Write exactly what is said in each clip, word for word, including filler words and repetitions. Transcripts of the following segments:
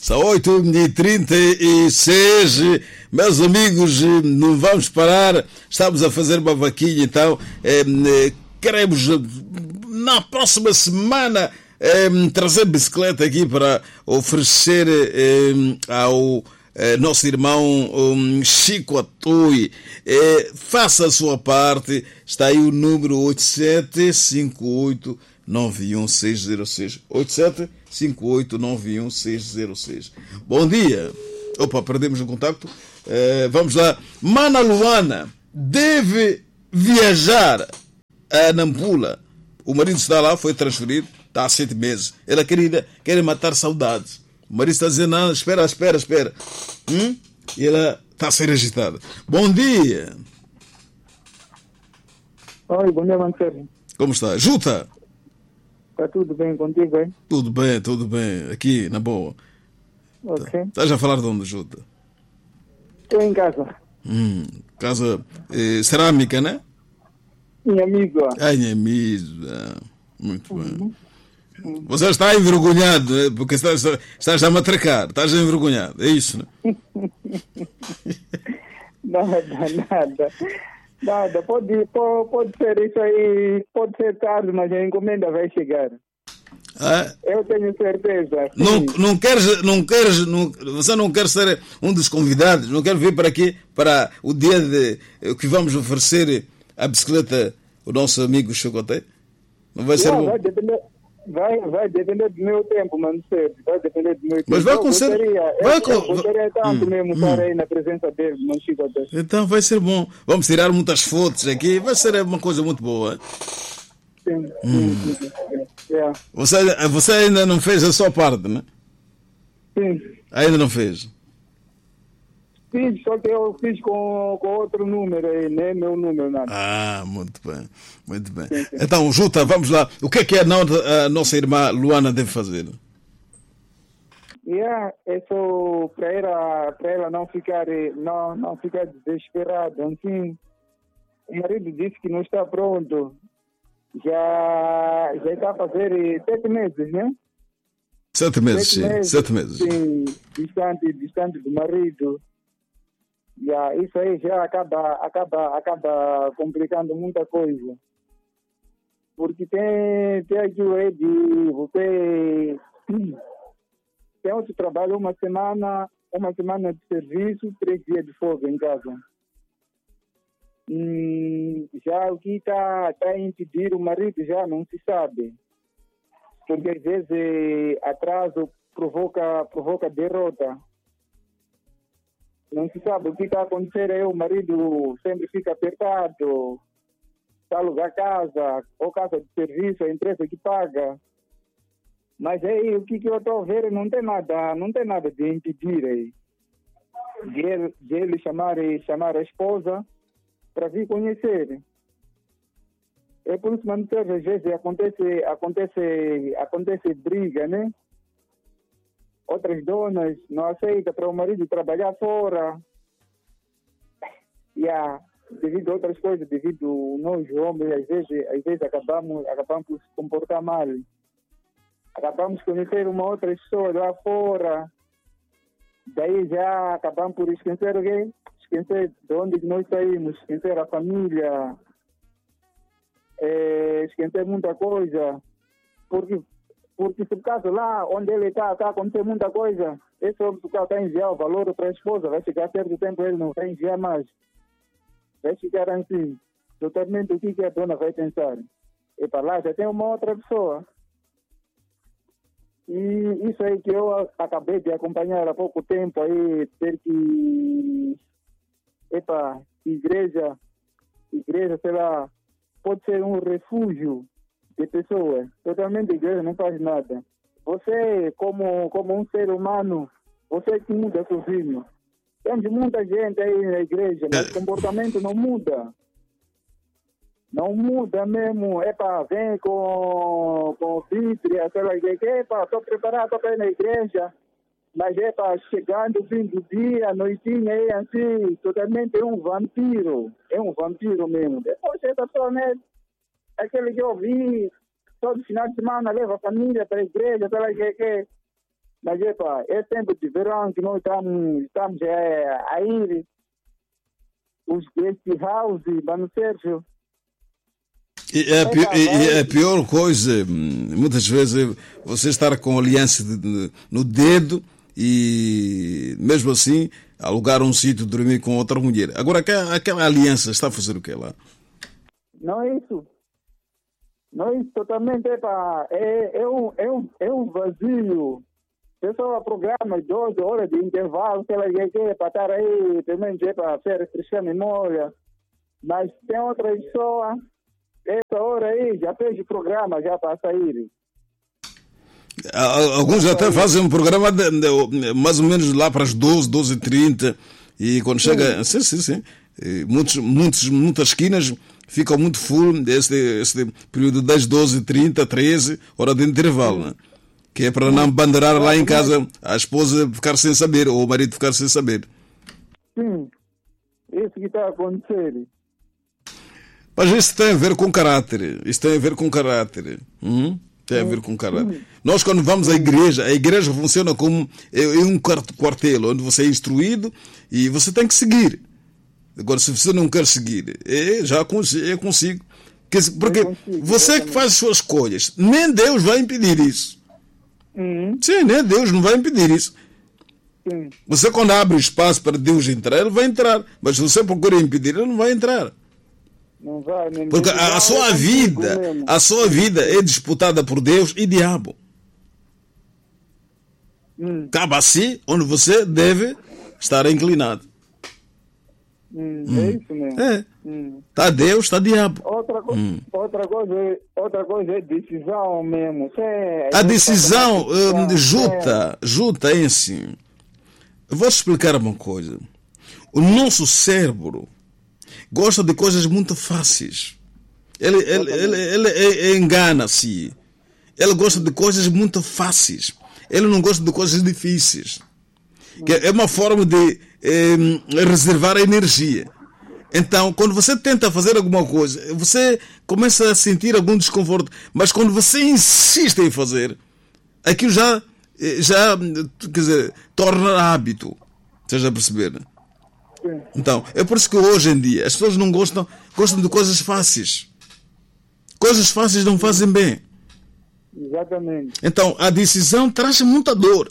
São oito e trinta e seis, meus amigos, não vamos parar, estamos a fazer uma vaquinha, então queremos na próxima semana trazer bicicleta aqui para oferecer ao nosso irmão Chico Atui. Faça a sua parte, está aí o número oito sete cinco oito nove um seis zero seis, oito sete cinco oito nove um seis zero seis. Bom dia. Opa, perdemos o contacto. Uh, vamos lá. Mana Luana deve viajar a Nampula. O marido está lá, foi transferido, está há sete meses. Ela querida, quer matar saudades. O marido está dizendo, não, espera, espera, espera. Hum? E ela está a ser agitada. Bom dia. Oi, bom dia, Manfred. Como está? Juta? Está tudo bem contigo, hein? Tudo bem, tudo bem. Aqui, na boa. Ok. Estás a falar de onde, Juta? Estou em casa. Hum, casa eh, cerâmica, né? Minha amiga. Ai, minha amiga. Muito bem. Uhum. Você está envergonhado, né? Porque estás, estás a matracar. Estás envergonhado. É isso, né? Nada, nada. Nada, pode, pode, pode ser isso aí, pode ser tarde, mas a encomenda vai chegar. Ah, eu tenho certeza. Não, não queres, não queres, não, você não quer ser um dos convidados, não quer vir para aqui para o dia de que vamos oferecer a bicicleta ao nosso amigo Chocoté? Não vai ser não, bom? Vai depender, vai, vai depender do meu tempo, mano, certo? Vai depender do meu tempo. Mas vai acontecer. Vai eu, eu gostaria tanto hum, mesmo hum. estar aí na presença dele, não Chocoté. Então vai ser bom. Vamos tirar muitas fotos aqui, vai ser uma coisa muito boa. Sim, hum. sim, sim. Yeah. Você, você ainda não fez a sua parte, né? Sim. Ainda não fez? Fiz, só que eu fiz com, com outro número aí, né? Meu número, nada. Ah, muito bem, muito bem. Sim, sim. Então, Juta, vamos lá. O que é que a, não, a nossa irmã Luana deve fazer? Yeah, é só para ela, para ela não ficar, não, não ficar desesperada. Enfim, o marido disse que não está pronto. Já, já está a fazer sete meses, né? Sete meses, sete sim. meses, Sete meses. Sim, distante, distante do marido. Já, isso aí já acaba, acaba, acaba complicando muita coisa. Porque tem, tem aqui o Ed, você tem outro trabalho, uma semana, uma semana de serviço, três dias de folga em casa. Hum, já o que está tá a impedir o marido já não se sabe. Porque às vezes atraso provoca, provoca derrota. Não se sabe o que está a acontecer aí, o marido sempre fica apertado, está a alugar casa, ou casa de serviço, a empresa que paga. Mas aí o que, que eu estou a ver não tem nada, não tem nada de impedir aí. De ele, de ele chamar, chamar a esposa para vir conhecer. É por isso que às vezes acontece, acontece, acontece briga, né? Outras donas não aceitam para o marido trabalhar fora. E yeah, devido a outras coisas, devido a nós homens, às vezes, às vezes acabamos, acabamos por se comportar mal. Acabamos de conhecer uma outra pessoa lá fora. Daí já acabamos por esquecer o quê? Esquecer de onde nós saímos, esquecer a família, é, esquecer muita coisa. Porque, porque se o caso lá onde ele está, está acontecendo muita coisa, esse homem que está a enviar o valor para a esposa, vai chegar certo tempo, ele não vai enviar mais. Vai ficar assim. Totalmente o que, que a dona vai pensar? E para lá já tem uma outra pessoa. E isso aí que eu acabei de acompanhar há pouco tempo aí, ter que, epa, igreja, igreja, sei lá, pode ser um refúgio de pessoas. Totalmente a igreja não faz nada. Você, como, como um ser humano, você que muda sozinho. Temos muita gente aí na igreja, mas o comportamento não muda. Não muda mesmo, epa, vem com, com Bíblia, sei lá, que, epa, estou preparado para ir na igreja, mas epa, chegando o fim do dia, noitinha, é assim, totalmente é um vampiro, é um vampiro mesmo. Depois essa pessoa, né, aquele que eu vi, todo final de semana leva a família para a igreja, sei lá, que, que Mas, epa, é tempo de verão que nós estamos, estamos é, a ir os guest house, Mano Sérgio. E é, a pior, e é a pior coisa, muitas vezes, você estar com aliança de, de, no dedo e, mesmo assim, alugar um sítio, dormir com outra mulher. Agora, aquela, aquela aliança está a fazer o que lá? Não é isso. Não é isso, totalmente, epa, é, é, um, é, um, é um vazio. Pessoa programa doze horas de intervalo, sei lá, que é para estar aí, também é para ser refrescar a memória. Mas tem outra pessoa, essa hora aí, já fez o programa, já para sair. Alguns até fazem um programa de, de, mais ou menos lá para as doze, doze e trinta, e quando sim. chega, sim, sim, sim, muitos, muitos, muitas esquinas ficam muito full, este, este período das doze e trinta, treze, hora de intervalo, né? Que é para não bandeirar lá em casa a esposa ficar sem saber, ou o marido ficar sem saber. Sim, isso que está acontecendo. Mas isso tem a ver com caráter, isso tem a ver com caráter. Hum? Tem a ver com caráter. Nós, quando vamos à igreja, a igreja funciona como um quartel, onde você é instruído e você tem que seguir. Agora, se você não quer seguir, eu já consigo, eu consigo. Porque eu consigo, você que faz as suas escolhas, nem Deus vai impedir isso. Uhum. Sim, nem Deus não vai impedir isso. Sim. Você, quando abre espaço para Deus entrar, ele vai entrar. Mas se você procura impedir, ele não vai entrar. Não vai, nem Porque a, a sua vida, a sua vida é disputada por Deus e diabo. Hum. Cabe a si onde você deve estar inclinado. Hum, hum. É isso mesmo. É. Hum. Tá Deus, tá diabo. Outra, co hum. outra, coisa é, outra coisa é decisão mesmo. É, a decisão, uh, Juta, é. Juta em si. Eu vou te explicar uma coisa. O nosso cérebro gosta de coisas muito fáceis. Ele, ele, ele, ele, ele engana-se. Ele gosta de coisas muito fáceis. Ele não gosta de coisas difíceis. Que é uma forma de eh, reservar a energia. Então, quando você tenta fazer alguma coisa, você começa a sentir algum desconforto. Mas quando você insiste em fazer, aquilo já, já quer dizer, torna hábito. Você já perceberam? Então, é por isso que hoje em dia as pessoas não gostam, gostam de coisas fáceis. Coisas fáceis não fazem bem. Exatamente. Então, a decisão traz muita dor.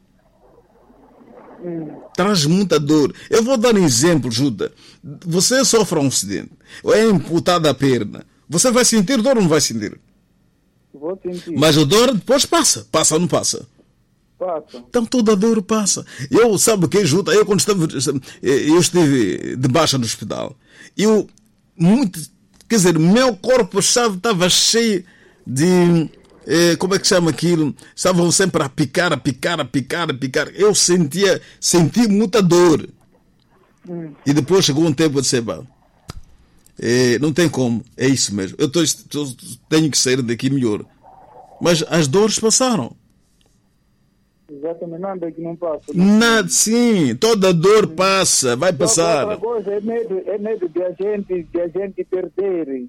Hum. Traz muita dor. Eu vou dar um exemplo, Juda. Você sofre um acidente, ou é amputada a perna. Você vai sentir dor ou não vai sentir? Vou sentir. Mas a dor depois passa. Passa ou não passa? Passa. Então toda a dor passa. Eu, sabe o que, Juda? Eu quando estava, eu estive debaixo do hospital. Eu, muito, quer dizer, meu corpo estava cheio de... como é que chama aquilo? Estavam sempre a picar, a picar, a picar, a picar. Eu sentia, senti muita dor. Hum. E depois chegou um tempo de dizer, é, não tem como, é isso mesmo. Eu tô, tô, tenho que sair daqui melhor. Mas as dores passaram. Exatamente, nada que não passa. Nada, sim, toda dor passa, vai passar. Outra coisa é medo, é medo de a gente, de a gente perder.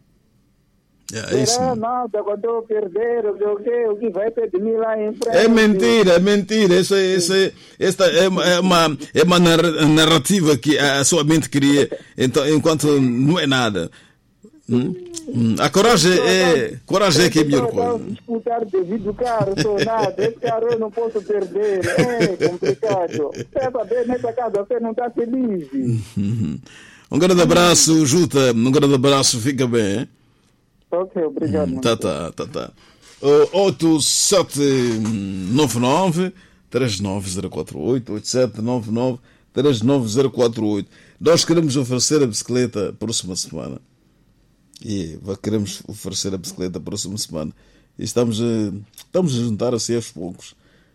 É isso. Será nada quando eu perder, o que, o que vai pedir lá em frente? É mentira, é mentira. Isso, isso, esta é uma, é uma, é uma narrativa que a sua mente cria, então, enquanto não é nada. Hum? Hum. A coragem é, coragem é que é a melhor coisa. Disputar devido carro, sou nada. Esse carro eu não posso perder. É complicado. É para ver nessa casa, você não está feliz. Um grande abraço, Juta. Um grande abraço, fica bem, hein? Ok, obrigado. Hum, tá, tá, tá, tá. Uh, oito sete nove nove três nove zero quatro oito, oito sete nove nove três nove zero quatro oito. Nós queremos oferecer a bicicleta próxima semana. E queremos oferecer a bicicleta próxima semana. E estamos a, estamos a juntar assim aos poucos.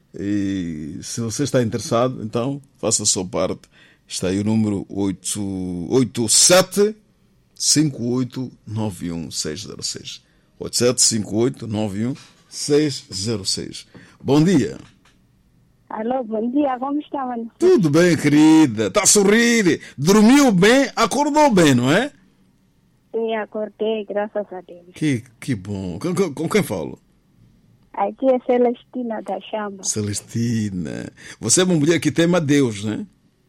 E se você está interessado, então faça a sua parte. Está aí o número oito sete cinco oito nove um seis zero seis. oito sete cinco oito nove um seis zero seis. Bom dia. Alô, bom dia, como está, mano? Tudo bem, querida? Está a sorrir? Dormiu bem? Acordou bem, não é? Sim, acordei, graças a Deus. Que, que bom. Com, com, com quem falo? Aqui é Celestina da Chama. Celestina. Você é uma mulher que teme a Deus, né?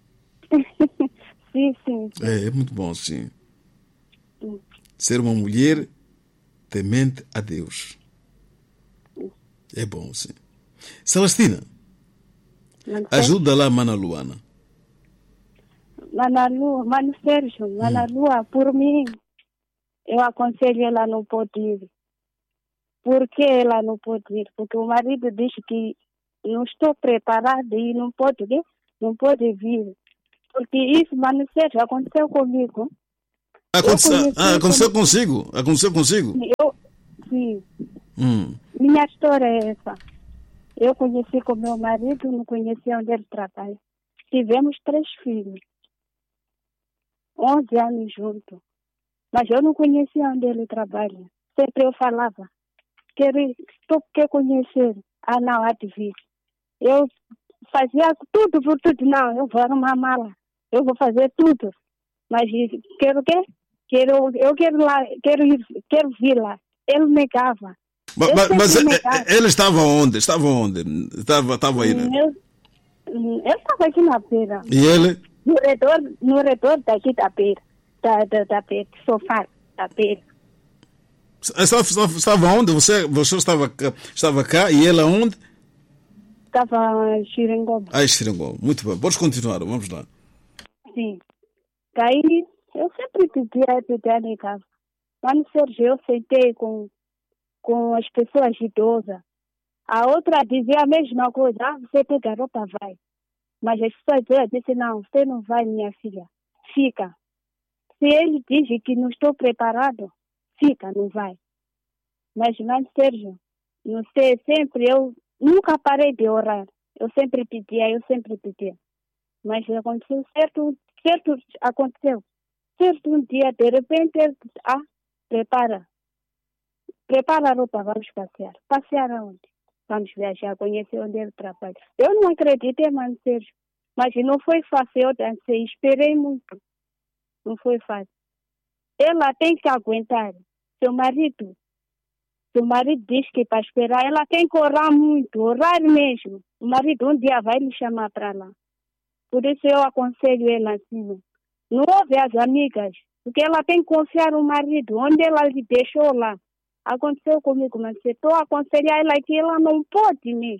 Sim, sim. É, é muito bom, sim. Sim. Ser uma mulher temente a Deus. É bom, sim. Celestina, ajuda lá, Mana Luana. Mana Lu, Mano Sérgio, Mana Hum. Lua, por mim, eu aconselho ela não pode ir. Por que ela não pode ir? Porque o marido diz que não estou preparada e não pode, não pode vir. Porque isso, Mano Sérgio, aconteceu comigo. Aconteceu, Eu conheci ah, aconteceu como- consigo? Aconteceu consigo? Eu, sim, Hum. minha história é essa. Eu conheci com meu marido, não conhecia onde ele trabalha. Tivemos três filhos. onze anos juntos. Mas eu não conhecia onde ele trabalha. Sempre eu falava, quero, tu quer conhecer? Ah, não, há de vir. Eu fazia tudo por tudo. Não, eu vou arrumar mala. Eu vou fazer tudo. Mas quero o quê? Quero, eu quero lá, quero ir, quero vir lá. Ele negava. Mas, Eu mas- sempre mas, eh, negava. eh, ele estava onde? Estava onde? Estava, estava aí, né? Eu, eu estava aqui na beira. E ele? No redor, no redor daqui da beira. Da, da, da beira, sofá da beira. Estava, estava, estava onde? Você, você estava, cá, estava cá e ele aonde? Estava Xiringoma. Ah, Xiringó. Muito bem. Podes continuar, vamos lá. Sim. Daí eu sempre pedia, pedia em casa. Quando Sérgio, eu sentei com, com as pessoas idosas. A outra dizia a mesma coisa. Ah, você tem garota, vai. Mas as pessoas idosas disseram, não, você não vai, minha filha. Fica. Se ele diz que não estou preparado, fica, não vai. Mas, mas Sérgio, não sei, sempre eu nunca parei de orar. Eu sempre pedia, eu sempre pedia. Mas aconteceu certo, certo aconteceu. Certo um dia, de repente, ele disse, ah, prepara. Prepara a roupa, vamos passear. Passear aonde? Vamos viajar, conhecer onde ele trabalha. Eu não acreditei, mano, Sérgio. Mas não foi fácil, eu dancei, esperei muito. Não foi fácil. Ela tem que aguentar. Seu marido, seu marido diz que para esperar, ela tem que orar muito, orar mesmo. O marido um dia vai lhe chamar para lá. Por isso eu aconselho ela assim. Não ouve as amigas, porque ela tem que confiar no marido, onde ela lhe deixou lá. Aconteceu comigo, mas eu estou a aconselhar ela que ela não pode mesmo.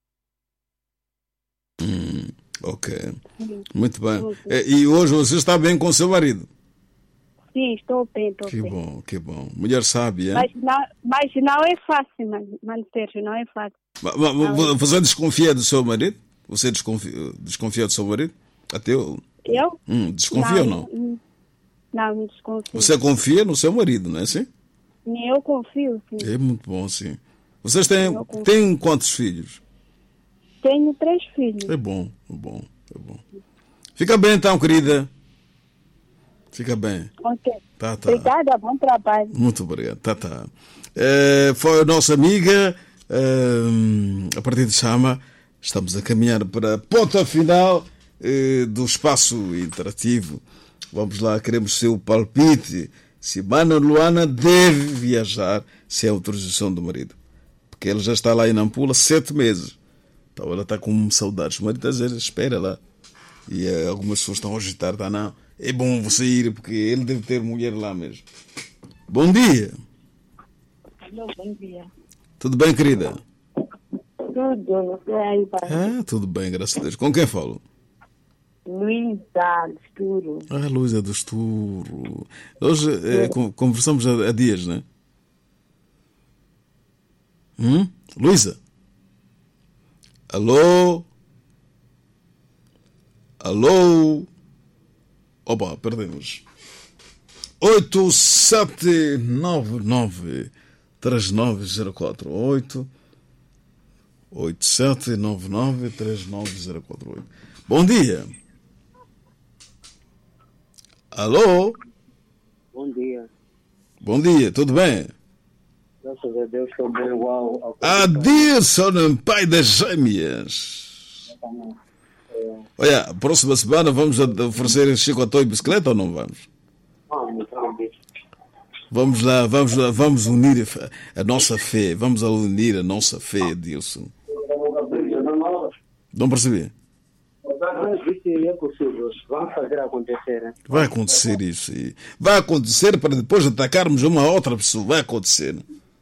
Hum, ok. Muito bem. E, e hoje você está bem com seu marido? Sim, estou bem, estou Que bem. bom, que bom. Mulher sábia, hein? Mas não, mas não é fácil, mano, mano Sérgio, não é fácil. Mas- mas Você desconfia do seu marido? Você desconfia, desconfia do seu marido? Até eu. Eu? Hum, desconfia ou não? Não, não, me desconfio. Você confia no seu marido, não é assim? Sim, eu confio, sim. É muito bom, sim. Vocês têm, Eu confio. têm quantos filhos? Tenho três filhos. É bom, é bom, é bom. Fica bem então, querida. Fica bem. Ok. Tá, tá. Obrigada, bom trabalho. Muito obrigado. Tá, tá. É, foi a nossa amiga, é, a partir de Chama. Estamos a caminhar para a ponta final é, do espaço interativo. Vamos lá, queremos seu palpite. Se Mana Luana deve viajar sem a autorização do marido. Porque ele já está lá em Nampula sete meses. Então ela está com saudades. O marido está a dizer, espera lá. E é, algumas pessoas estão a agitar, tá, não. É bom você ir, porque ele deve ter mulher lá mesmo. Bom dia. Alô, bom dia. Tudo bem, querida? Tudo, não sei aí, pai. Ah, tudo bem, graças a Deus. Com quem falo? Luísa, Esturo. Ah, Luísa do Esturo. Hoje é, con- conversamos há, há dias, né? Hum? Luísa? Alô? Alô? Opa, perdemos. oito sete nove nove três nove zero quatro oito oito sete nove nove três nove zero quatro oito. Bom dia. Alô? Bom dia. Bom dia, tudo bem? Graças a Deus estou bem igual ao que Adilson, pai das gêmeas. Olha, a próxima semana vamos oferecer chicote e bicicleta ou não vamos? Vamos, vamos. Vamos lá, vamos lá, vamos unir a nossa fé. Vamos unir a nossa fé, Edilson. Não percebi? É possível. Vamos fazer acontecer. Vai acontecer isso. Vai acontecer para depois atacarmos uma outra pessoa. Vai acontecer.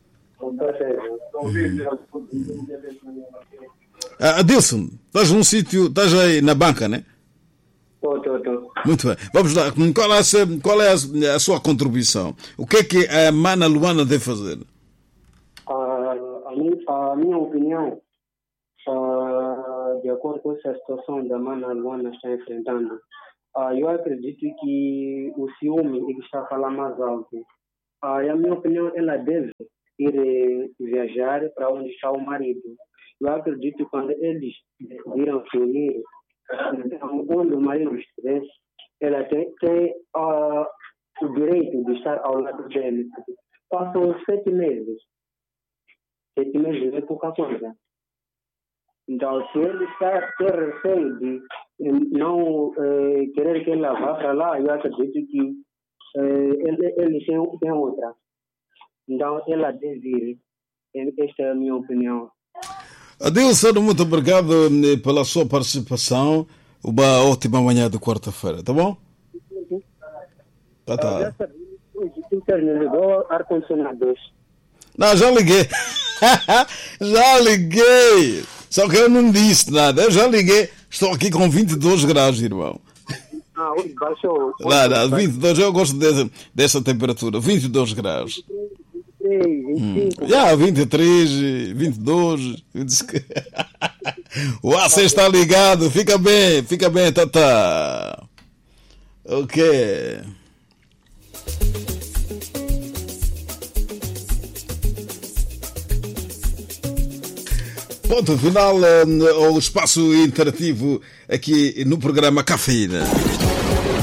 Ah, Adilson, estás num sítio, estás aí na banca, né? Estou, estou, estou. Muito bem. Vamos lá. Qual é, a, qual é a, a sua contribuição? O que é que a Mana Luana deve fazer? Uh, a, minha, a minha opinião, uh, de acordo com essa situação da Mana Luana está enfrentando, uh, eu acredito que o ciúme ele está a falar mais alto. Uh, e a minha opinião, ela deve ir eh, viajar para onde está o marido. Eu acredito que quando eles decidiram se unir, onde o marido estivesse, ela tem, tem uh, o direito de estar ao lado dele. Passam sete meses. Sete meses é pouca coisa. Então, se ele está ter receio de não eh, querer que ela vá para lá, eu acredito que eh, ele, ele tem, tem outra. Então, ela deve ir. Esta é a minha opinião. Adilson, muito obrigado pela sua participação. Uma ótima manhã de quarta-feira, tá bom? Tá, tá. Ligou ar-condicionado. Não, já liguei. Já liguei. Só que eu não disse nada. Eu já liguei. Estou aqui com vinte e dois graus, irmão. Ah, hoje baixou. Não, não, vinte e dois. Eu gosto dessa, dessa temperatura. vinte e dois graus. vinte e três, vinte e cinco. Já, vinte e três, vinte e dois. O A C está ligado. Fica bem, fica bem, tá, tá. Ok. Ponto final ao espaço interativo aqui no programa Cafeína.